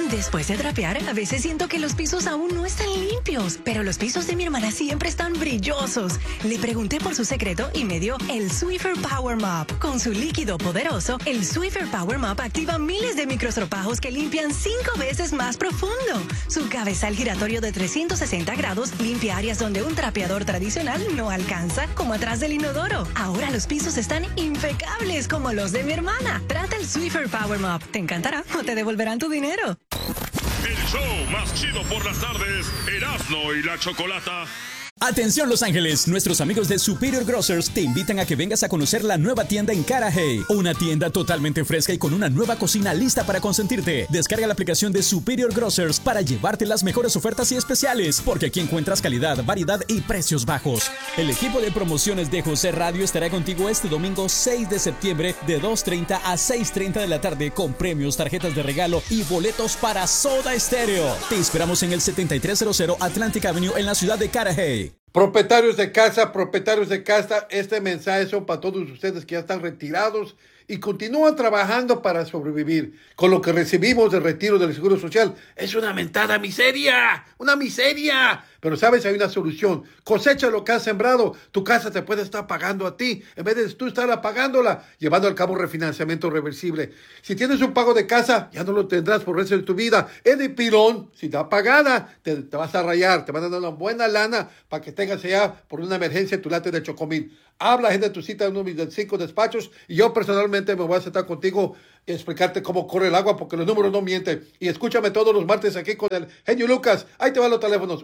Después de trapear, a veces siento que los pisos aún no están limpios, pero los pisos de mi hermana siempre están brillosos. Le pregunté por su secreto y me dio el Swiffer Power Mop. Con su líquido poderoso, el Swiffer Power Mop activa miles de microstropajos que limpian 5 veces más profundo. Su cabezal giratorio de 360 grados limpia áreas donde un trapeador tradicional no alcanza, como atrás del inodoro. Ahora los pisos están impecables como los de mi hermana. Trata el Swiffer Power Mop. Te encantará o te devolverán tu dinero. El show más chido por las tardes, Erasmo y la Chocolata. Atención Los Ángeles, nuestros amigos de Superior Grocers te invitan a que vengas a conocer la nueva tienda en Carajay, una tienda totalmente fresca y con una nueva cocina lista para consentirte. Descarga la aplicación de Superior Grocers para llevarte las mejores ofertas y especiales, porque aquí encuentras calidad, variedad y precios bajos. El equipo de promociones de José Radio estará contigo este domingo 6 de septiembre de 2:30 a 6:30 de la tarde con premios, tarjetas de regalo y boletos para Soda Stereo. Te esperamos en el 7300 Atlantic Avenue en la ciudad de Carajay. Propietarios de casa, este mensaje son para todos ustedes que ya están retirados y continúan trabajando para sobrevivir. Con lo que recibimos del retiro del Seguro Social es una mentada miseria, una miseria. Pero sabes, hay una solución. Cosecha lo que has sembrado. Tu casa te puede estar pagando a ti, en vez de tú estar pagándola, llevando a cabo refinanciamiento reversible. Si tienes un pago de casa, ya no lo tendrás por el resto de tu vida. Es de pilón. Si está pagada, te vas a rayar. Te van a dar una buena lana para que tengas allá por una emergencia tu late de Chocomil. Habla, agenda tu cita en uno de mis 5 despachos y yo personalmente me voy a sentar contigo y explicarte cómo corre el agua porque los números no mienten. Y escúchame todos los martes aquí con el genio Lucas. Ahí te van los teléfonos.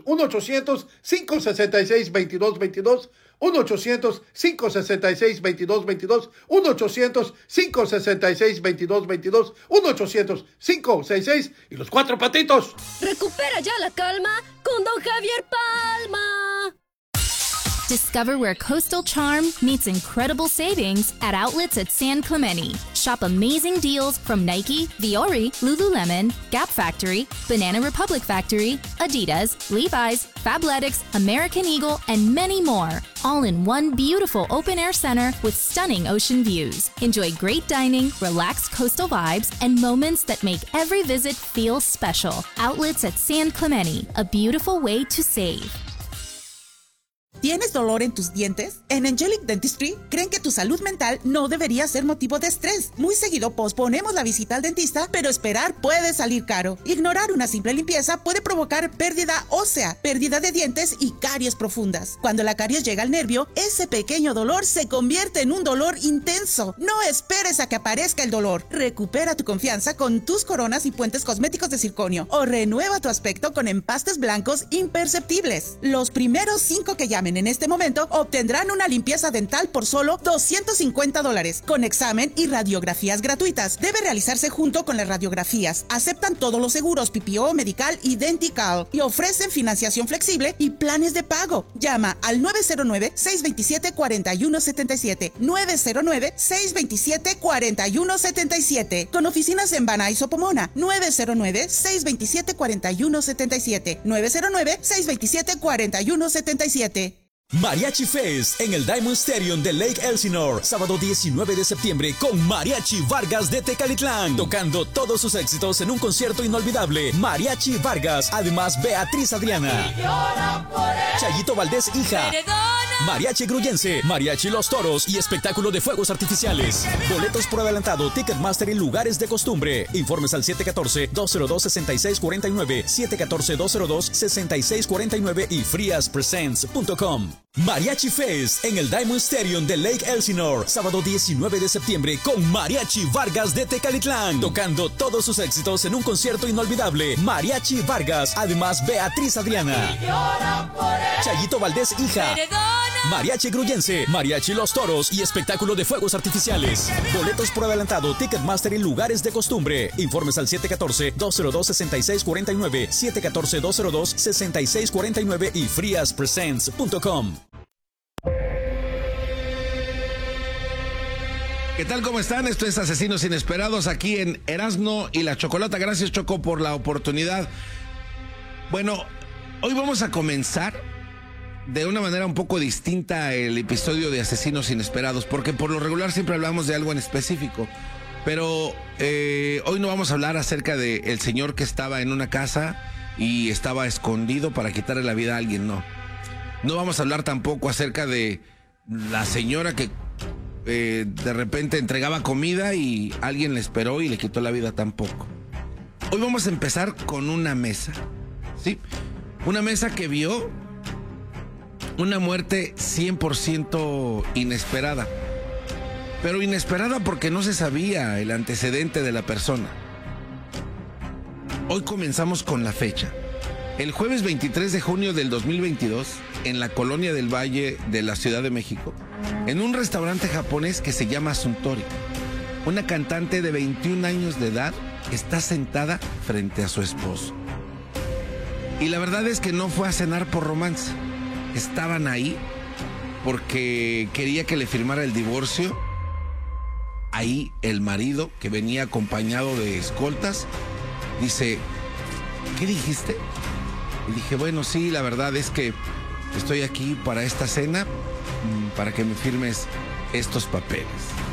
1-800-566-2222. 1-800-566-2222. 1-800-566-2222. 1-800-566 y los 4 patitos. Recupera ya la calma con Don Javier Palma. Discover where coastal charm meets incredible savings at outlets at San Clemente. Shop amazing deals from Nike, Viore, Lululemon, Gap Factory, Banana Republic Factory, Adidas, Levi's, Fabletics, American Eagle, and many more. All in one beautiful open-air center with stunning ocean views. Enjoy great dining, relaxed coastal vibes, and moments that make every visit feel special. Outlets at San Clemente, a beautiful way to save. ¿Tienes dolor en tus dientes? En Angelic Dentistry creen que tu salud mental no debería ser motivo de estrés. Muy seguido posponemos la visita al dentista, pero esperar puede salir caro. Ignorar una simple limpieza puede provocar pérdida ósea, pérdida de dientes y caries profundas. Cuando la caries llega al nervio, ese pequeño dolor se convierte en un dolor intenso. No esperes a que aparezca el dolor. Recupera tu confianza con tus coronas y puentes cosméticos de circonio o renueva tu aspecto con empastes blancos imperceptibles. Los primeros 5 que llamen en este momento obtendrán una limpieza dental por solo $250 con examen y radiografías gratuitas. Debe realizarse junto con las radiografías. Aceptan todos los seguros PPO, Medical y Dentical y ofrecen financiación flexible y planes de pago. Llama al 909-627-4177 909-627-4177 con oficinas en Banaiso, Pomona. 909-627-4177 909-627-4177. Mariachi Fest en el Diamond Stadium de Lake Elsinore, sábado 19 de septiembre con Mariachi Vargas de Tecalitlán, tocando todos sus éxitos en un concierto inolvidable. Mariachi Vargas, además Beatriz Adriana, Chayito Valdés hija, Mariachi Gruyense, Mariachi Los Toros y espectáculo de fuegos artificiales. Boletos por adelantado, Ticketmaster y lugares de costumbre. Informes al 714-202-6649, 714-202-6649 y friaspresents.com. Mariachi Fest en el Diamond Stadium de Lake Elsinore, sábado 19 de septiembre con Mariachi Vargas de Tecalitlán, tocando todos sus éxitos en un concierto inolvidable. Mariachi Vargas, además Beatriz Adriana, Chayito Valdés hija, Mariachi Gruyense, Mariachi Los Toros y espectáculo de fuegos artificiales. Boletos por adelantado, Ticketmaster y lugares de costumbre. Informes al 714-202-6649, 714-202-6649 y friaspresents.com. ¿Qué tal? ¿Cómo están? Esto es Asesinos Inesperados aquí en Erasmo y la Chocolata. Gracias, Choco, por la oportunidad. Bueno, hoy vamos a comenzar de una manera un poco distinta el episodio de Asesinos Inesperados, porque por lo regular siempre hablamos de algo en específico. Pero hoy no vamos a hablar acerca del señor que estaba en una casa y estaba escondido para quitarle la vida a alguien, no. No vamos a hablar tampoco acerca de la señora que de repente entregaba comida y alguien le esperó y le quitó la vida, tampoco. Hoy vamos a empezar con una mesa, ¿sí? Una mesa que vio una muerte 100% inesperada. Pero inesperada porque no se sabía el antecedente de la persona. Hoy comenzamos con la fecha. El jueves 23 de junio del 2022, en la Colonia del Valle de la Ciudad de México, en un restaurante japonés que se llama Suntory, una cantante de 21 años de edad está sentada frente a su esposo. Y la verdad es que no fue a cenar por romance. Estaban ahí porque quería que le firmara el divorcio. Ahí el marido, que venía acompañado de escoltas, dice, ¿qué dijiste? Y dije, bueno, sí, la verdad es que estoy aquí para esta cena, para que me firmes estos papeles.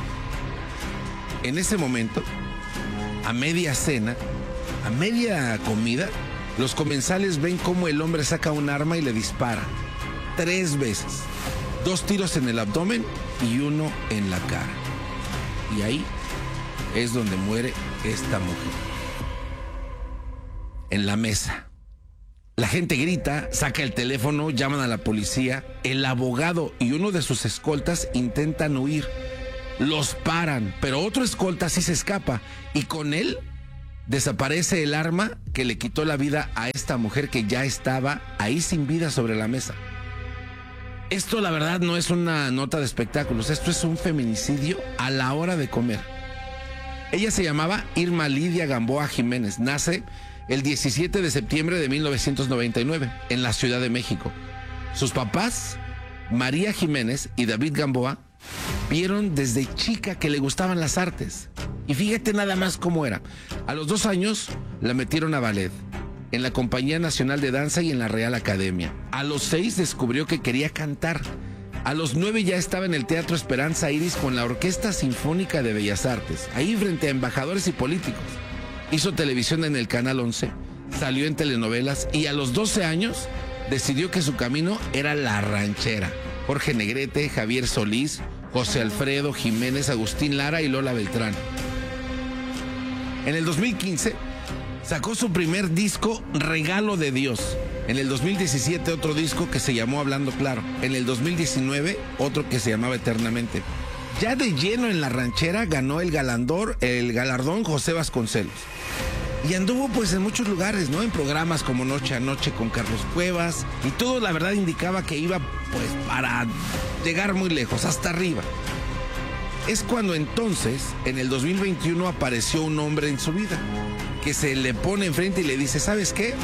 En ese momento, a media cena, a media comida, los comensales ven cómo el hombre saca un arma y le dispara 3 veces. 2 tiros en el abdomen y 1 en la cara. Y ahí es donde muere esta mujer. En la mesa. La gente grita, saca el teléfono, llaman a la policía. El abogado y uno de sus escoltas intentan huir. Los paran, pero otro escolta sí se escapa. Y con él desaparece el arma que le quitó la vida a esta mujer que ya estaba ahí sin vida sobre la mesa. Esto la verdad no es una nota de espectáculos, esto es un feminicidio a la hora de comer. Ella se llamaba Irma Lidia Gamboa Jiménez, nace el 17 de septiembre de 1999 en la Ciudad de México. Sus papás, María Jiménez y David Gamboa, vieron desde chica que le gustaban las artes. Y fíjate nada más cómo era. A los 2 años la metieron a ballet, en la Compañía Nacional de Danza y en la Real Academia. A los 6 descubrió que quería cantar. A los 9 ya estaba en el Teatro Esperanza Iris con la Orquesta Sinfónica de Bellas Artes, ahí frente a embajadores y políticos. Hizo televisión en el Canal 11, salió en telenovelas y a los 12 años decidió que su camino era la ranchera. Jorge Negrete, Javier Solís, José Alfredo Jiménez, Agustín Lara y Lola Beltrán. En el 2015 sacó su primer disco, Regalo de Dios. En el 2017 otro disco que se llamó Hablando Claro. En el 2019 otro que se llamaba Eternamente. Ya de lleno en la ranchera ganó el galardón José Vasconcelos. Y anduvo pues en muchos lugares, ¿no? En programas como Noche a Noche con Carlos Cuevas. Y todo la verdad indicaba que iba pues para llegar muy lejos, hasta arriba. Es cuando entonces, en el 2021, apareció un hombre en su vida que se le pone enfrente y le dice, ¿sabes qué?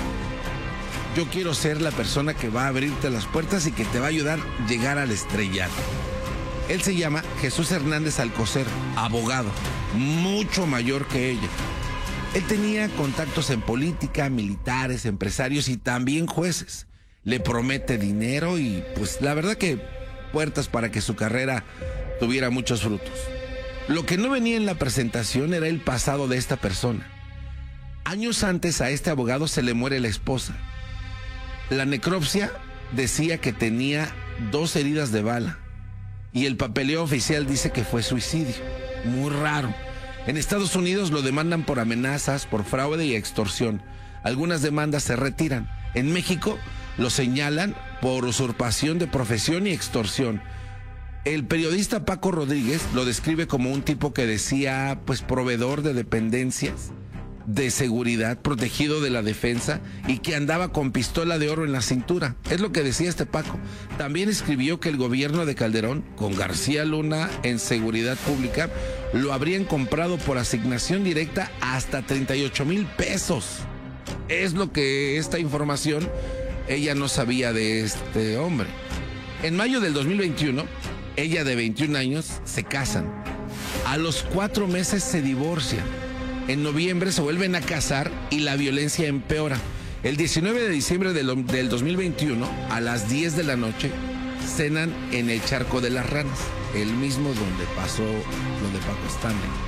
Yo quiero ser la persona que va a abrirte las puertas y que te va a ayudar a llegar al estrellato. Él se llama Jesús Hernández Alcocer, abogado, mucho mayor que ella. Él tenía contactos en política, militares, empresarios y también jueces. Le promete dinero y pues la verdad que puertas para que su carrera tuviera muchos frutos. Lo que no venía en la presentación era el pasado de esta persona. Años antes a este abogado se le muere la esposa. La necropsia decía que tenía 2 heridas de bala y el papeleo oficial dice que fue suicidio. Muy raro. En Estados Unidos lo demandan por amenazas, por fraude y extorsión. Algunas demandas se retiran. En México lo señalan por usurpación de profesión y extorsión. El periodista Paco Rodríguez lo describe como un tipo que decía, pues, proveedor de dependencias de seguridad, protegido de la defensa y que andaba con pistola de oro en la cintura. Es lo que decía este Paco. También escribió que el gobierno de Calderón, con García Luna en seguridad pública, lo habrían comprado por asignación directa hasta 38,000 pesos. Es lo que esta información ella no sabía de este hombre. En mayo del 2021, ella de 21 años se casan. A los 4 meses se divorcian. En noviembre se vuelven a casar y la violencia empeora. El 19 de diciembre del 2021, a las 10 de la noche, cenan en el Charco de las Ranas, el mismo donde pasó lo de Paco Stanley.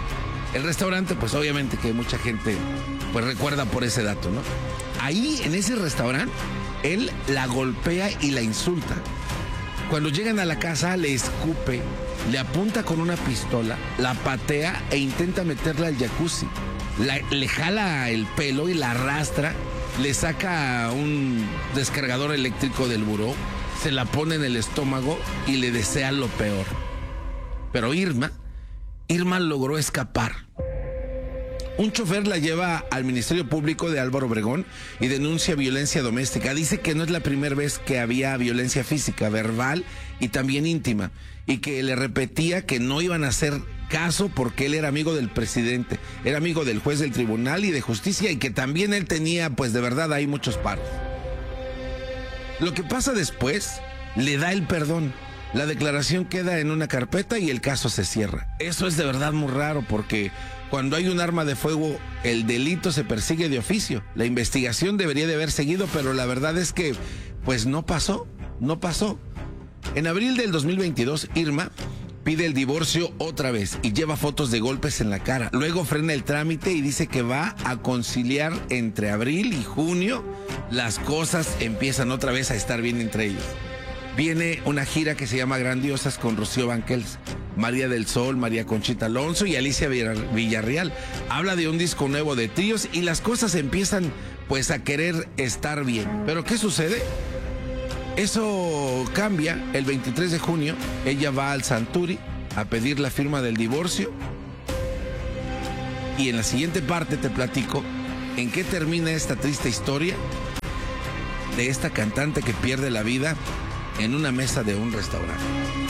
El restaurante, pues obviamente que mucha gente pues recuerda por ese dato, ¿no? Ahí, en ese restaurante, él la golpea y la insulta. Cuando llegan a la casa, le escupe, le apunta con una pistola, la patea e intenta meterla al jacuzzi. Le jala el pelo y la arrastra, le saca un descargador eléctrico del buró, se la pone en el estómago y le desea lo peor. Pero Irma logró escapar. Un chofer la lleva al Ministerio Público de Álvaro Obregón y denuncia violencia doméstica. Dice que no es la primera vez que había violencia física, verbal y también íntima, y que le repetía que no iban a hacer caso porque él era amigo del presidente, era amigo del juez del tribunal y de justicia, y que también él tenía, pues de verdad, ahí muchos paros. Lo que pasa después, le da el perdón. La declaración queda en una carpeta y el caso se cierra. Eso es de verdad muy raro, porque cuando hay un arma de fuego, el delito se persigue de oficio. La investigación debería de haber seguido, pero la verdad es que, pues no pasó. En abril del 2022, Irma pide el divorcio otra vez y lleva fotos de golpes en la cara. Luego frena el trámite y dice que va a conciliar entre abril y junio. Las cosas empiezan otra vez a estar bien entre ellos. Viene una gira que se llama Grandiosas con Rocío Banquels, María del Sol, María Conchita Alonso y Alicia Villarreal. Habla de un disco nuevo de tríos y las cosas empiezan pues a querer estar bien. ¿Pero qué sucede? Eso cambia. El 23 de junio ella va al Santuri a pedir la firma del divorcio. Y en la siguiente parte te platico en qué termina esta triste historia de esta cantante que pierde la vida en una mesa de un restaurante.